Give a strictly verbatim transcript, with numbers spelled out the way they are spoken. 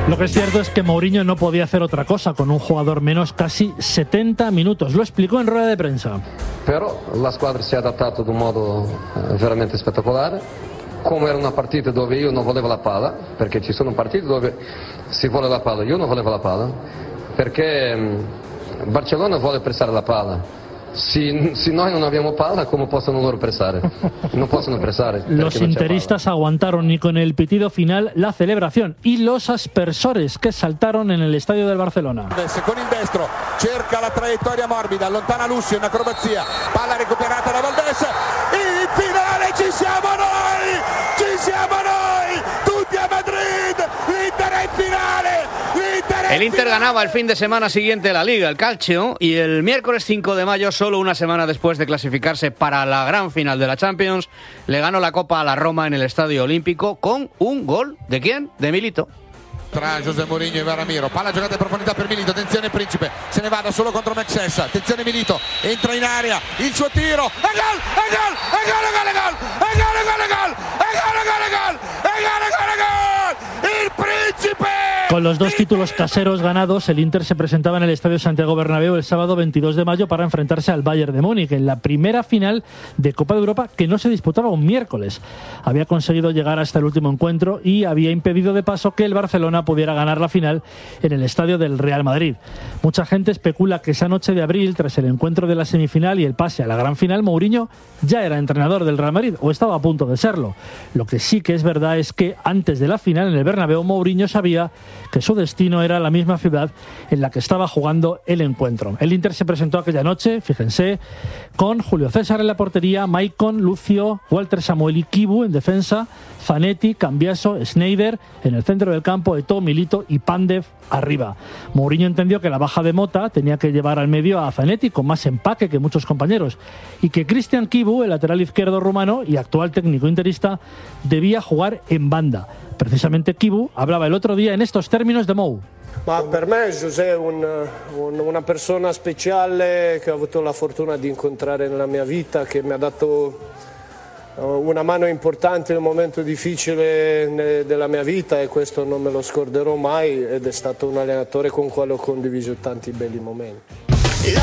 Lo que es cierto es que Mourinho no podía hacer otra cosa con un jugador menos casi setenta minutos. Lo explicó en rueda de prensa. Però la squadra si è adattata in un modo veramente spettacolare. Come era una partita dove io non volevo la palla, perché ci sono partite dove si vuole la palla, io non volevo la palla, perché Barcellona vuole pressare la palla. Si, si noi non abbiamo palla, ¿cómo possono loro pressare? No possono pressare. Los interistas aguantaron ni con el pitido final la celebración y los aspersores que saltaron en el estadio del Barcelona. Con il destro cerca la traiettoria morbida, allontana Lucio in acrobazia, palla recuperata da Valdés, in finale ci siamo noi, ci siamo noi, tutti a Madrid, l'Inter è in finale. El Inter ganaba el fin de semana siguiente la Liga, el Calcio, y el miércoles cinco de mayo, solo una semana después de clasificarse para la gran final de la Champions, le ganó la Copa a la Roma en el Estadio Olímpico con un gol. ¿De quién? De Milito. Tra José Mourinho e Ramiro, palla giocata in profondità per Milito, attenzione Principe, se ne va da solo contro Mexes, attenzione Milito, entra in area, il suo tiro, e gol, e gol, e gol, e gol, e gol, e gol, e gol, e gol, e gol, e gol, e gol, e gol, e gol, e gol, il Principe. Con los dos títulos caseros ganados, el Inter se presentaba en el Estadio Santiago Bernabéu el sábado veintidós de mayo para enfrentarse al Bayern de Múnich en la primera final de Copa de Europa que no se disputaba un miércoles. Había conseguido llegar hasta el último encuentro y había impedido de paso que el Barcelona pudiera ganar la final en el estadio del Real Madrid. Mucha gente especula que esa noche de abril, tras el encuentro de la semifinal y el pase a la gran final, Mourinho ya era entrenador del Real Madrid o estaba a punto de serlo. Lo que sí que es verdad es que antes de la final en el Bernabéu, Mourinho sabía que su destino era la misma ciudad en la que estaba jugando el encuentro. El Inter se presentó aquella noche, fíjense, con Julio César en la portería, Maicon, Lucio, Walter Samuel y Kibu en defensa, Zanetti, Cambiaso, Sneijder en el centro del campo, Eto'o, Milito y Pandev arriba. Mourinho entendió que la baja de Mota tenía que llevar al medio a Zanetti con más empaque que muchos compañeros y que Christian Kibu, el lateral izquierdo rumano y actual técnico interista, debía jugar en banda. Precisamente Kibu hablaba el otro día en estos términos de Mou. Ma per me José è un, un, una persona speciale che ho avuto la fortuna di incontrare nella mia vita, che mi ha dato una mano importante in un momento difficile della mia vita e questo non me lo scorderò mai, ed è stato un allenatore con il quale ho condiviso tanti belli momenti.